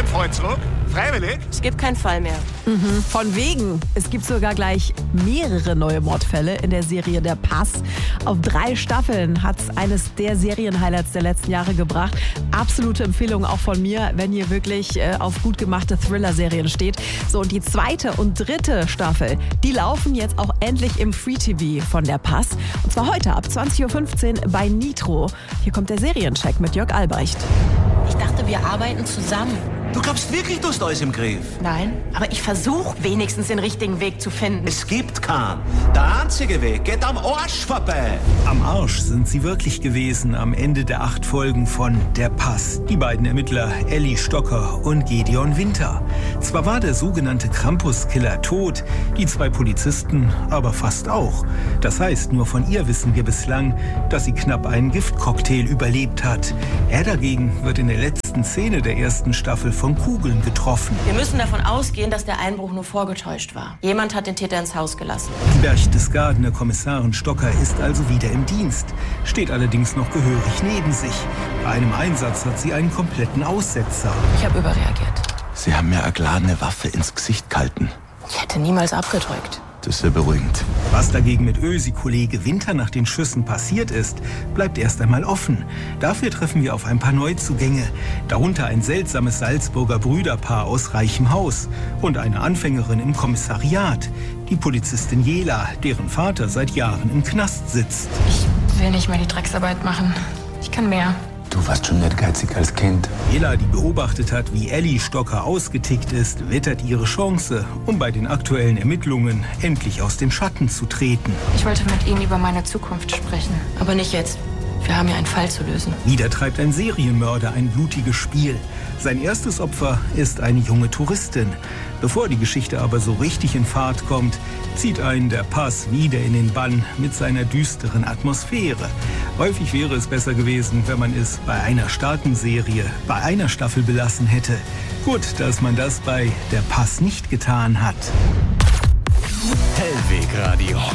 mit Freund zurück? Freiwillig? Es gibt keinen Fall mehr. Von wegen. Es gibt sogar gleich mehrere neue Mordfälle in der Serie Der Pass. Auf 3 Staffeln hat es eines der Serienhighlights der letzten Jahre gebracht. Absolute Empfehlung auch von mir, wenn ihr wirklich auf gut gemachte Thriller-Serien steht. So, und die 2. und 3. Staffel, die laufen jetzt auch endlich im Free-TV von Der Pass. Und zwar heute ab 20.15 Uhr bei Nitro. Hier kommt der Seriencheck mit Jörg Albrecht. Ich dachte, wir arbeiten zusammen. Du glaubst wirklich, du hast alles im Griff? Nein, aber ich versuche wenigstens den richtigen Weg zu finden. Es gibt keinen. Der einzige Weg geht am Arsch vorbei. Am Arsch sind sie wirklich gewesen am Ende der 8 Folgen von Der Pass. Die beiden Ermittler Elli Stocker und Gedeon Winter. Zwar war der sogenannte Krampus-Killer tot, die 2 Polizisten aber fast auch. Das heißt, nur von ihr wissen wir bislang, dass sie knapp einen Giftcocktail überlebt hat. Er dagegen wird in der letzten Szene der 1. Staffel von Kugeln getroffen. Wir müssen davon ausgehen, dass der Einbruch nur vorgetäuscht war. Jemand hat den Täter ins Haus gelassen. Die Berchtesgadener Kommissarin Stocker ist also wieder im Dienst, steht allerdings noch gehörig neben sich. Bei einem Einsatz hat sie einen kompletten Aussetzer. Ich habe überreagiert. Sie haben mir eine geladene Waffe ins Gesicht gehalten. Ich hätte niemals abgedrückt. Das ist sehr beruhigend. Was dagegen mit Ösi-Kollege Winter nach den Schüssen passiert ist, bleibt erst einmal offen. Dafür treffen wir auf ein paar Neuzugänge. Darunter ein seltsames Salzburger Brüderpaar aus reichem Haus und eine Anfängerin im Kommissariat, die Polizistin Jela, deren Vater seit Jahren im Knast sitzt. Ich will nicht mehr die Drecksarbeit machen. Ich kann mehr. Du warst schon nicht geizig als Kind. Jela, die beobachtet hat, wie Elli Stocker ausgetickt ist, wittert ihre Chance, um bei den aktuellen Ermittlungen endlich aus dem Schatten zu treten. Ich wollte mit Ihnen über meine Zukunft sprechen. Aber nicht jetzt. Wir haben ja einen Fall zu lösen. Wieder treibt ein Serienmörder ein blutiges Spiel. Sein erstes Opfer ist eine junge Touristin. Bevor die Geschichte aber so richtig in Fahrt kommt, zieht einen Der Pass wieder in den Bann mit seiner düsteren Atmosphäre. Häufig wäre es besser gewesen, wenn man es bei einer starken Serie, bei einer Staffel belassen hätte. Gut, dass man das bei Der Pass nicht getan hat. Hellweg Radio.